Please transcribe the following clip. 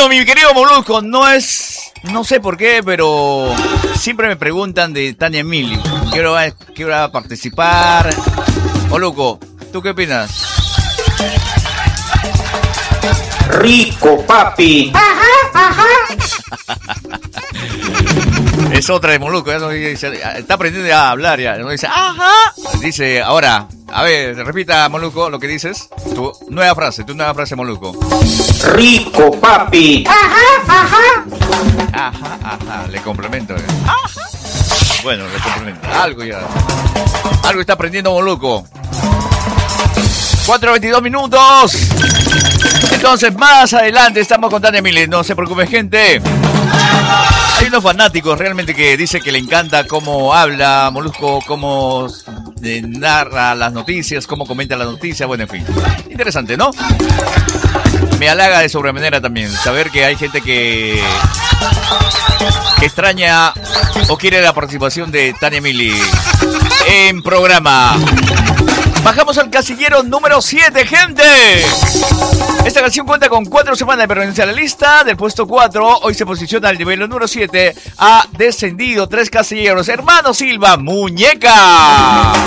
Bueno, mi querido Molusco, no sé por qué, pero siempre me preguntan de Tania Emilio. Quiero participar. Molusco, ¿tú qué opinas? Rico, papi. Es otra de Molusco, ya no dice, está aprendiendo a hablar ya, no dice, ajá. Dice, ahora, a ver, repita, Molusco, lo que dices. Tu nueva frase, Molusco. Rico, papi. Ajá, le complemento. Ajá. Bueno, le complemento. Algo está aprendiendo Molusco. 4:22 minutos. Entonces, más adelante estamos con Tania Emilio. No se preocupe, gente. Hay unos fanáticos realmente que dicen que le encanta cómo habla Molusco, cómo narra las noticias, cómo comenta las noticias, bueno, en fin. Interesante, ¿no? Me halaga de sobremanera también saber que hay gente que extraña o quiere la participación de Tania Emilio en programa. Bajamos al casillero número 7, gente. Esta canción cuenta con 4 semanas de permanencia en la lista. Del puesto 4, hoy se posiciona al nivel número 7. Ha descendido 3 casilleros. Hermano Silva, Muñeca.